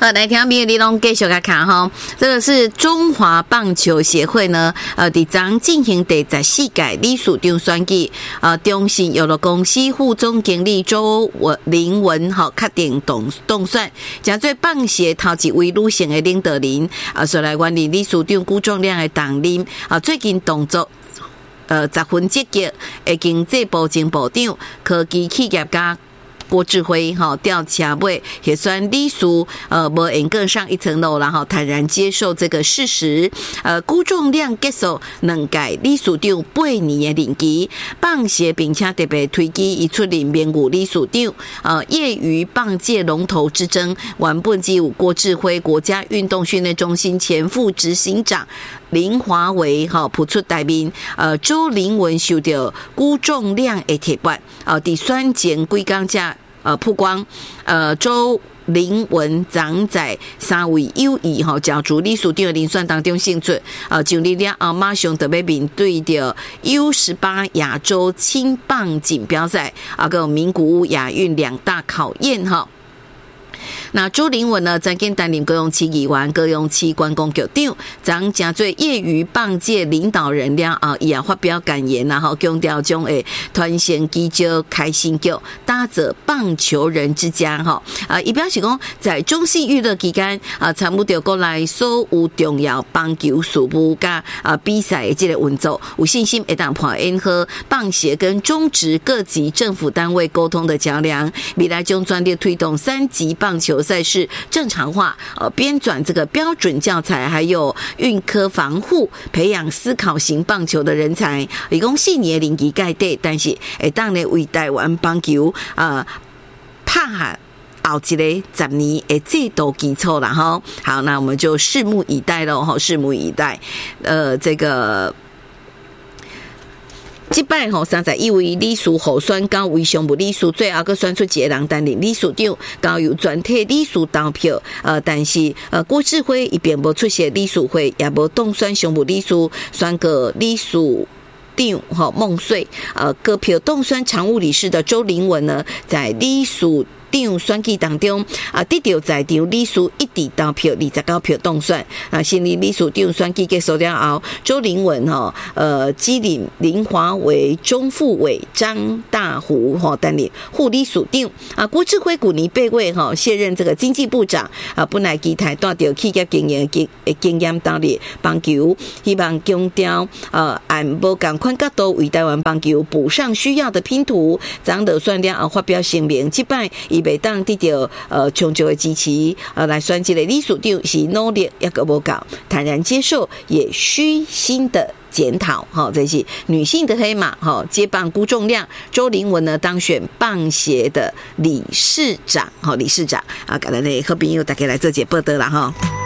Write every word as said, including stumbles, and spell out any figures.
好，来听朋友你拢继续来看哈，这个是中华棒球协会呢，呃，伫昨进行第十四届理事长选举，呃，中信娱乐公司副总经理周林文哈确定当当选，将做棒协头一位女性的领导人，啊，所来管理理事长辜仲亮的党领，啊，最近动作。呃，十分积极，会经济部前部长、科技企业家郭志辉哈调查尾也算理事，呃，无能更上一层楼，然后坦然接受这个事实。呃，辜仲亮结束两届理事长八年的任期，棒协并且特别推举伊出任名誉理事长。呃，业余棒界龙头之争，原本只有郭志辉国家运动训练中心前副执行长。林华为哈扑出台面，呃，周林文受到辜仲亮的提拔，呃，伫选前几工才呃曝光，呃，周林文长在三位友谊哈角逐理事长的遴选当中胜出，呃，上日了后马上特别面对着 U 十八亚洲青棒锦标赛，啊，个名古屋亚运两大考验哈。那周林文呢，曾经担任高雄市议员、高雄市观光局长，曾真做业余棒界领导人了啊，伊也发表感言然后强调将会团结聚焦开心局，打造棒球人之家哈。啊，伊表示讲，在中信娱乐期间啊，参与到国内所有重要棒球事务甲啊比赛的这个运作，有信心会当破演和棒协跟中职各级政府单位沟通的桥梁，未来将专力推动三级棒球赛事正常化，呃，编纂这个标准教材，还有运科防护，培养思考型棒球的人才。一共四年的任期届底，但是会当呢为台湾棒球呃拍下后一个十年的制度基础啦哈。好，那我们就拭目以待喽哈，拭目以待。呃，这个。这摆吼，三十一位理事候选九位常务理事，最后个选出一个人担任理事长，交由全体理事投票。呃，但是呃，郭志辉伊并无出席理事会，也无当选常务理事，选个理事长吼孟穗。呃，各票当选常务理事的周林文呢，在理事长选举当中啊，得到在场理事一致投票二十九票当选。啊，新任理事长选举结束了后，周林文哈呃基任林华为、钟富伟、张大湖哈担任副理事长。啊，郭志辉去年八月哈卸任这个经济部长啊，本来期待带着企业经营经经验担任棒球，希望强调呃按无共款角度为台湾棒球补上需要的拼图。张德算了后发表声明，这摆伊袂当得到呃长久的支持，呃来选这个理事长是努力也个无够，坦然接受，也虚心的检讨。哈，这是女性的黑马哈，接棒辜仲亮、周林文呢当选棒协的理事长，哈，理事长啊，感恩的好朋友大家来做节报道啦哈。